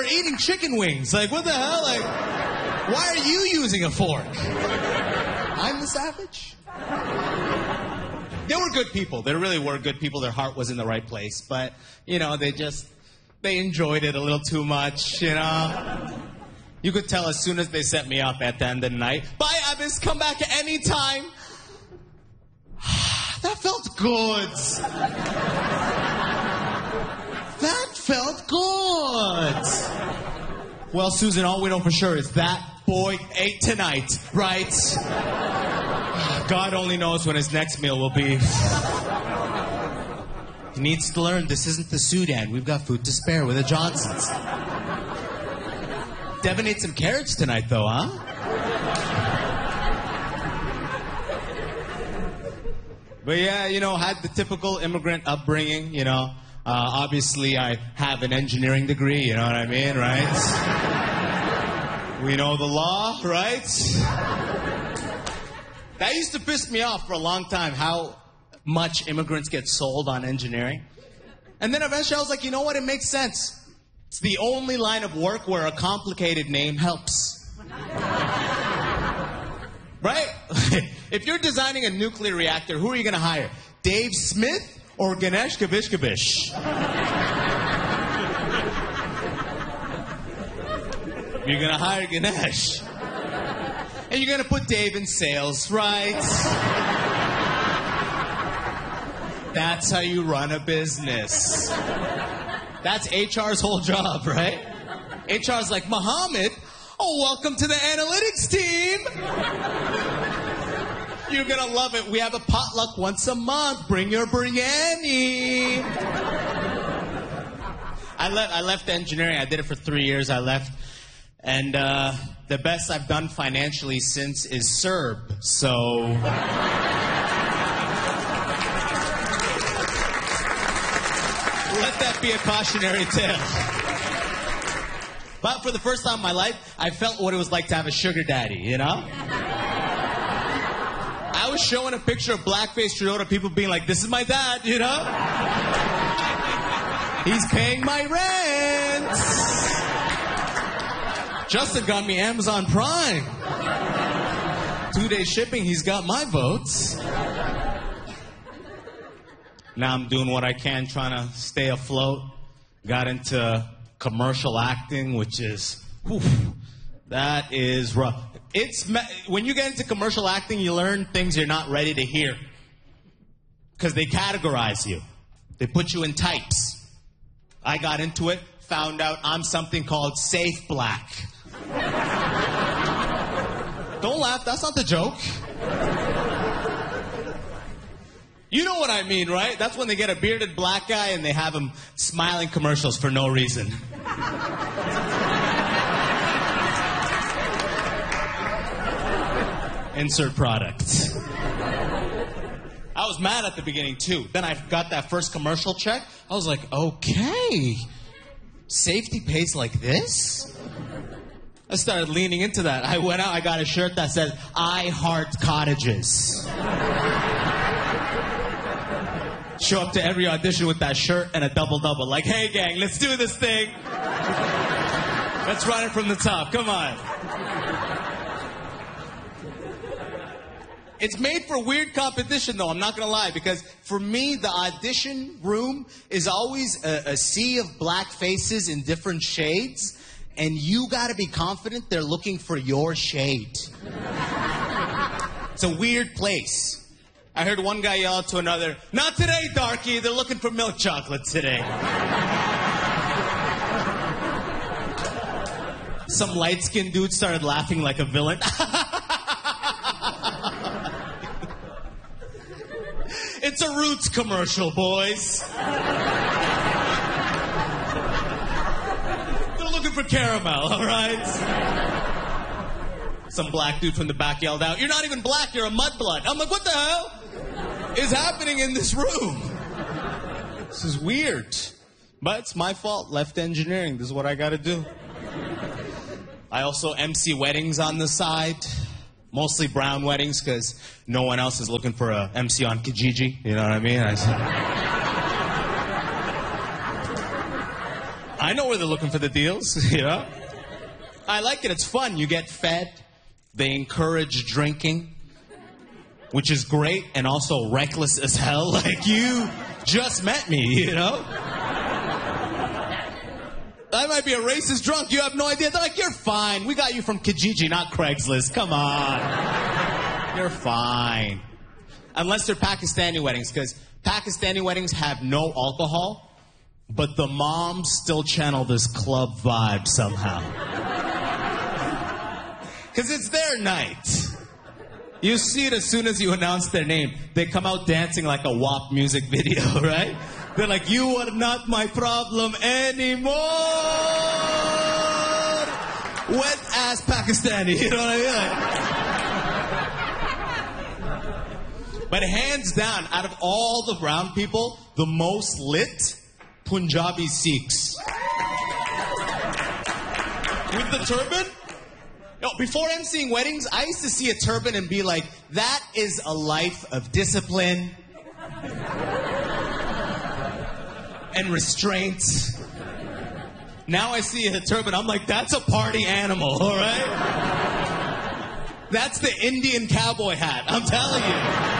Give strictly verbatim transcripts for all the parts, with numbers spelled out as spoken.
eating chicken wings. Like, what the hell? Like, why are you using a fork? I'm the savage. They were good people. They really were good people. Their heart was in the right place. But, you know, they just, they enjoyed it a little too much, you know? You could tell as soon as they set me up at the end of the night, bye, Abbas, come back at any time. That felt good. That felt good. Well, Susan, all we know for sure is that boy ate tonight, right? God only knows when his next meal will be. He needs to learn this isn't the Sudan. We've got food to spare with the Johnsons. Devin ate some carrots tonight, though, huh? But yeah, you know, had the typical immigrant upbringing, you know. Uh, obviously, I have an engineering degree, you know what I mean, right? We know the law, right? That used to piss me off for a long time, how much immigrants get sold on engineering. And then eventually I was like, you know what, it makes sense. It's the only line of work where a complicated name helps. Right? If you're designing a nuclear reactor, who are you going to hire? Dave Smith or Ganesh Kavish Kavish? You're going to hire Ganesh. And you're going to put Dave in sales, right? That's how you run a business. That's H R's whole job, right? H R's like, Mohammed, oh, welcome to the analytics team. You're going to love it. We have a potluck once a month. Bring your biryani. I, le- I left engineering. I did it for three years. I left. And uh, the best I've done financially since is S E R B. So... let that be a cautionary tale. But for the first time in my life, I felt what it was like to have a sugar daddy, you know? I was showing a picture of blackface Trudeau to people being like, this is my dad, you know? He's paying my rent. Justin got me Amazon Prime. Two-day shipping, he's got my votes. Now I'm doing what I can, trying to stay afloat. Got into commercial acting, which is, whew, that is rough. It's when you get into commercial acting, you learn things you're not ready to hear. Because they categorize you. They put you in types. I got into it, found out I'm something called safe black. Don't laugh, that's not the joke. You know what I mean, right? That's when they get a bearded black guy and they have him smiling commercials for no reason. Insert product. I was mad at the beginning, too. Then I got that first commercial check. I was like, okay, safety pays like this? I started leaning into that. I went out, I got a shirt that said, I heart cottages. Show up to every audition with that shirt and a double-double. Like, hey, gang, let's do this thing. Let's run it from the top. Come on. It's made for weird competition, though. I'm not going to lie. Because for me, the audition room is always a, a sea of black faces in different shades. And you got to be confident they're looking for your shade. It's a weird place. I heard one guy yell out to another, not today, darky. They're looking for milk chocolate today. Some light-skinned dude started laughing like a villain. It's a Roots commercial, boys. They're looking for caramel, all right? Some black dude from the back yelled out, you're not even black, you're a mudblood. I'm like, what the hell is happening in this room? This is weird. But it's my fault. Left engineering. This is what I got to do. I also M C weddings on the side. Mostly brown weddings because no one else is looking for a M C on Kijiji. You know what I mean? I, I know where they're looking for the deals, you know? I like it. It's fun. You get fed. They encourage drinking, which is great and also reckless as hell. Like, you just met me, you know? I might be a racist drunk. You have no idea. They're like, you're fine. We got you from Kijiji, not Craigslist. Come on. You're fine. Unless they're Pakistani weddings, because Pakistani weddings have no alcohol, but the moms still channel this club vibe somehow. Because it's their night. You see it as soon as you announce their name. They come out dancing like a W A P music video, right? They're like, you are not my problem anymore. Wet ass Pakistani, you know what I mean? But hands down, out of all the brown people, the most lit, Punjabi Sikhs. With the turban? No, before emceeing weddings, I used to see a turban and be like, that is a life of discipline and restraint. Now I see a turban, I'm like, that's a party animal, all right? That's the Indian cowboy hat, I'm telling you.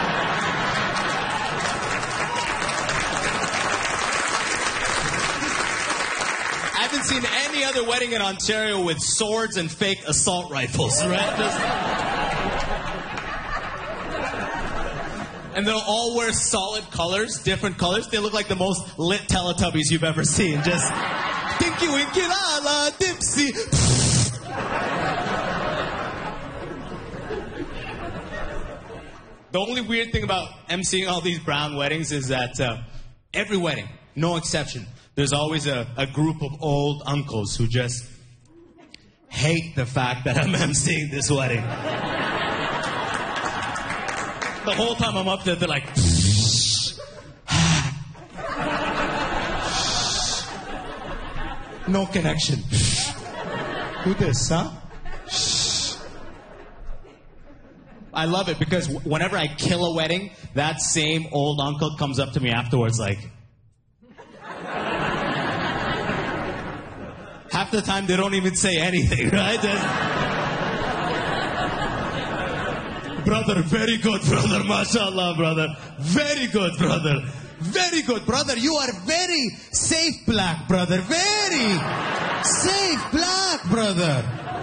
I haven't seen any other wedding in Ontario with swords and fake assault rifles, right? Just... And they'll all wear solid colors, different colors. They look like the most lit Teletubbies you've ever seen. Just Tinky Winky La La Dipsy. The only weird thing about emceeing all these brown weddings is that uh, every wedding, no exception, there's always a, a group of old uncles who just hate the fact that I'm emceeing this wedding. The whole time I'm up there, they're like, no connection. Who this, huh? I love it because whenever I kill a wedding, that same old uncle comes up to me afterwards like, half the time they don't even say anything, right? Just, brother, very good, brother. MashaAllah, brother. Very good, brother. Very good, brother. You are very safe black, brother. Very safe black, brother.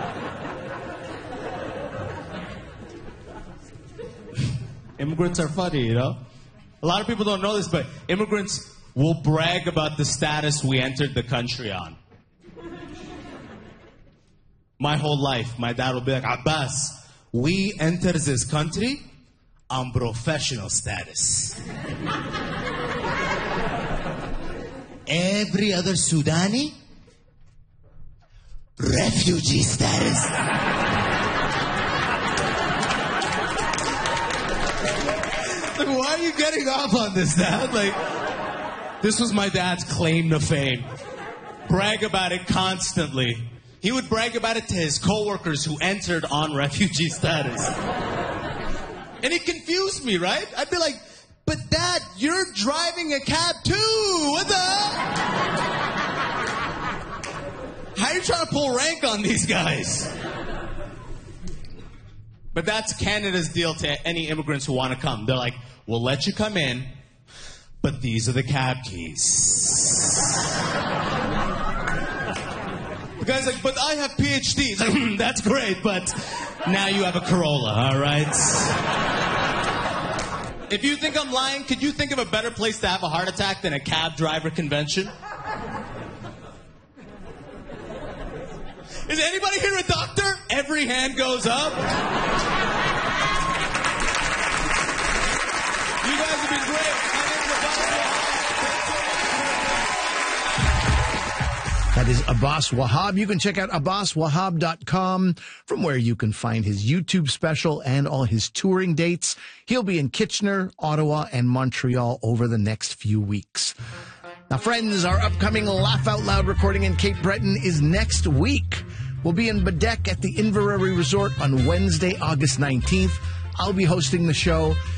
Immigrants are funny, you know? A lot of people don't know this, but immigrants will brag about the status we entered the country on. My whole life, my dad will be like, Abbas, we enter this country on professional status. Every other Sudani, refugee status. Like, why are you getting off on this, Dad? Like, this was my dad's claim to fame. Brag about it constantly. He would brag about it to his coworkers who entered on refugee status. And it confused me, right? I'd be like, but Dad, you're driving a cab too. What the hell? How are you trying to pull rank on these guys? But that's Canada's deal to any immigrants who want to come. They're like, we'll let you come in, but these are the cab keys. The guy's like, but I have P H Ds. Like, that's great, but now you have a Corolla, all right? If you think I'm lying, could you think of a better place to have a heart attack than a cab driver convention? Is anybody here a doctor? Every hand goes up. You guys have been great. That is Abbas Wahab. You can check out abbas wahab dot com, from where you can find his YouTube special and all his touring dates. He'll be in Kitchener, Ottawa, and Montreal over the next few weeks. Now, friends, our upcoming Laugh Out Loud recording in Cape Breton is next week. We'll be in Badek at the Inverary Resort on Wednesday, August nineteenth. I'll be hosting the show.